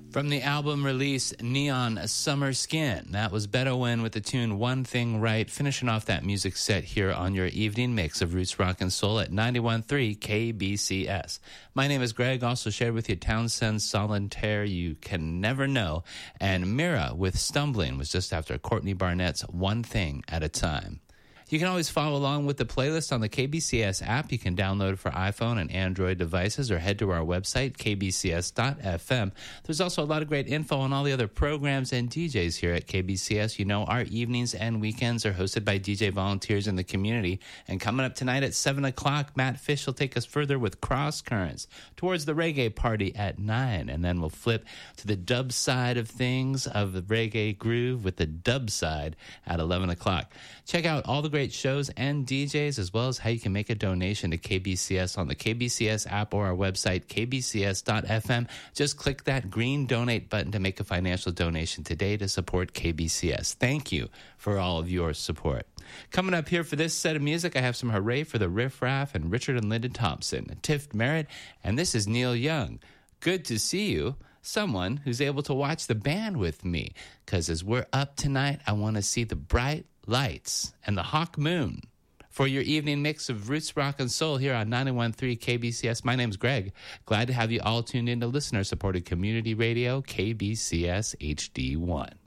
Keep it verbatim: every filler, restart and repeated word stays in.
From the album release Neon Summer Skin, that was Beto Wynn with the tune One Thing Right, finishing off that music set here on your evening mix of Roots Rock and Soul at ninety-one point three K B C S. My name is Greg, also shared with you Townsend Solitaire, You Can Never Know, and Mira with Stumbling was just after Courtney Barnett's One Thing at a Time. You can always follow along with the playlist on the K B C S app. You can download it for iPhone and Android devices or head to our website, k b c s dot f m. There's also a lot of great info on all the other programs and D Js here at K B C S. You know, our evenings and weekends are hosted by D J volunteers in the community. And coming up tonight at seven o'clock, Matt Fish will take us further with Cross Currents towards the reggae party at nine. And then we'll flip to the dub side of things of the reggae groove with the dub side at eleven o'clock. Check out all the great shows and D Js, as well as how you can make a donation to K B C S on the K B C S app or our website, k b c s dot f m. Just click that green donate button to make a financial donation today to support K B C S. Thank you for all of your support. Coming up here for this set of music, I have some Hooray for the Riff Raff and Richard and Lyndon Thompson, Tiff Merritt, and this is Neil Young. Good to see you. Someone who's able to watch the band with me, because as we're up tonight, I want to see the bright lights and the hawk moon for your evening mix of Roots Rock and Soul here on ninety-one point three K B C S. My name's Greg. Glad to have you all tuned in to listener-supported community radio, K B C S H D one.